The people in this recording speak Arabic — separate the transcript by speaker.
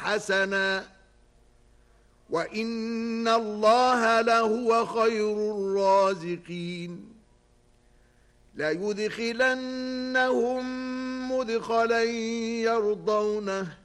Speaker 1: حسنا وإن الله لهو خير الرازقين ليدخلنهم مدخلا يرضونه